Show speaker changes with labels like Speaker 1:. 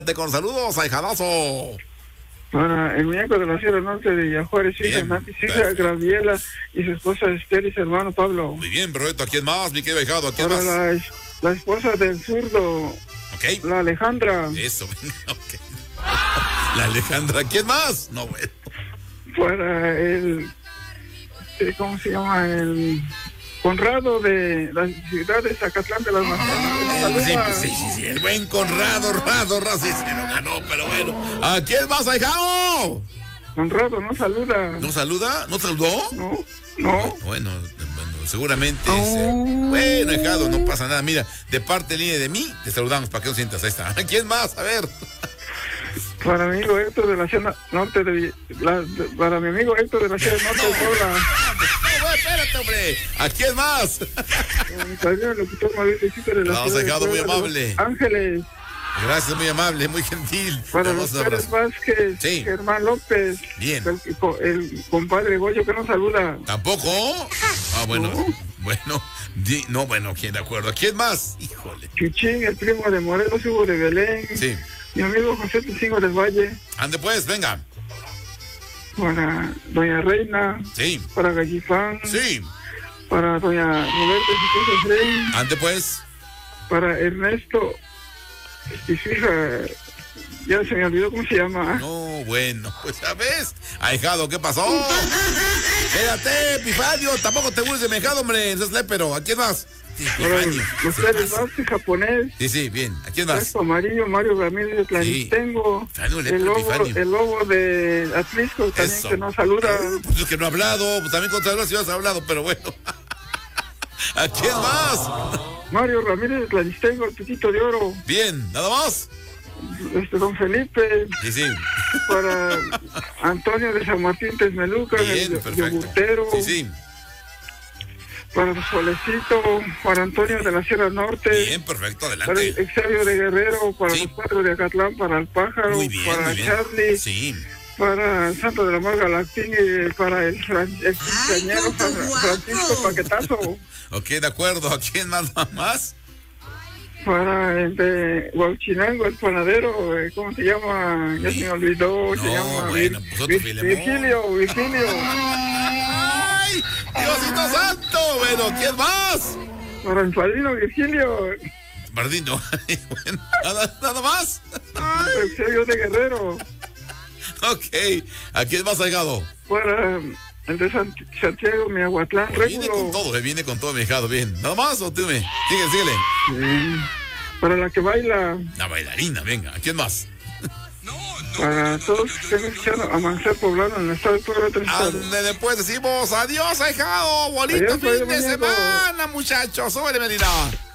Speaker 1: Con saludos, ahijadazo.
Speaker 2: Para el muñeco de la Sierra Norte de Villajuárez, hija Nati, hija Graviela y su esposa Esther y su hermano Pablo.
Speaker 1: Muy bien, perfecto. ¿A quién más, mi querido ahijado? ¿A quién
Speaker 2: para
Speaker 1: más?
Speaker 2: La esposa del zurdo,
Speaker 1: Okay.
Speaker 2: la Alejandra.
Speaker 1: Eso, venga, ok. La Alejandra, ¿quién más? No, bueno.
Speaker 2: Para el, ¿cómo se llama? El Conrado de la ciudad de Zacatlán de las Manzanas.
Speaker 1: Sí, el buen Conrado, sí, se lo ganó, pero bueno. ¿A quién más, ahijado?
Speaker 2: Conrado no saluda.
Speaker 1: ¿No saluda? ¿No saludó?
Speaker 2: No.
Speaker 1: Bueno, seguramente. Bueno, ahijado, no pasa nada. Mira, de parte línea de mí, te saludamos para que no sientas. Ahí está. ¿A quién más? A ver.
Speaker 2: Para mi amigo Héctor de la Sierra Norte para mi amigo Héctor de la Sierra Norte de Puebla.
Speaker 1: No, espérate, hombre. ¿A quién más?
Speaker 2: Mi padrino locutor Mauricio de la
Speaker 1: Vamos, ahijado, muy amable.
Speaker 2: Ángeles.
Speaker 1: Gracias, muy amable, muy gentil.
Speaker 2: Para los Pérez Vázquez,
Speaker 1: sí.
Speaker 2: Germán López.
Speaker 1: Bien.
Speaker 2: El compadre Goyo que no saluda.
Speaker 1: ¿Tampoco? Ah, bueno.
Speaker 2: No.
Speaker 1: Bueno, ¿quién de acuerdo? ¿Quién más? Híjole.
Speaker 2: Chuchín, el primo de Morelos, Hugo de Belén.
Speaker 1: Sí.
Speaker 2: Mi amigo José Tucingo del Valle.
Speaker 1: Ande pues, venga.
Speaker 2: Para Doña Reina.
Speaker 1: Sí.
Speaker 2: Para Gallifán.
Speaker 1: Sí.
Speaker 2: Para Doña Roberta Chicosa Frey.
Speaker 1: Ande pues.
Speaker 2: Para Ernesto y su hija, ya se me olvidó cómo se llama.
Speaker 1: No, bueno, pues ya ves. Ahijado, ¿qué pasó? Espérate, Epifanio, tampoco te burles de mi ahijado, hombre, no es lépero. ¿A quién más? Sí,
Speaker 2: los Pérez Vázquez, japonés.
Speaker 1: Sí, bien. ¿A quién más?
Speaker 2: Amarillo, Mario Ramírez de Tlanitengo.
Speaker 1: Sí.
Speaker 2: El lobo de Atlisco también. Eso. Que no saluda.
Speaker 1: Pues es que no ha hablado, pues también contra los ciudades ha hablado, pero bueno. ¿A quién más?
Speaker 2: Mario Ramírez de Tlanitengo, el Pitito de Oro.
Speaker 1: Bien, ¿nada más?
Speaker 2: Don Felipe.
Speaker 1: Sí.
Speaker 2: Para Antonio de San Martín Texmeluca,
Speaker 1: bien,
Speaker 2: el yogurtero.
Speaker 1: Sí.
Speaker 2: Para Solecito, para Antonio de la Sierra Norte.
Speaker 1: Bien, perfecto, adelante.
Speaker 2: Para Excelio de Guerrero, para los cuatro de Acatlán, para el Pájaro, para Charlie.
Speaker 1: Sí.
Speaker 2: Para el Santo de la Mar Galactín y para el quinceañero Francisco Paquetazo.
Speaker 1: Ok, de acuerdo. ¿A quién más?
Speaker 2: Para el de Huachinango, el panadero, ¿cómo se llama? Ya se me olvidó.
Speaker 1: No,
Speaker 2: se llama
Speaker 1: bueno, pues otro
Speaker 2: Virgilio.
Speaker 1: ¡Ay! ¡Diosito santo! Bueno, ¿quién más?
Speaker 2: Para el padrino Virgilio.
Speaker 1: Padrino. Bueno, ¿nada más?
Speaker 2: Excelio de Guerrero.
Speaker 1: Ok. ¿A quién más ha llegado?
Speaker 2: Para el de Santiago, Miahuatlán,
Speaker 1: viene con todo, mi hijado, bien. ¿Nada más o tú me? Síguele.
Speaker 2: Sí. Para la que baila.
Speaker 1: La bailarina, venga. ¿A quién más?
Speaker 2: Para todos los que estén escuchando a Mancer Poblano en el estado de Puebla.
Speaker 1: Después decimos adiós, ahijado. Bonito fin de semana, muchachos. Súbele, Medina.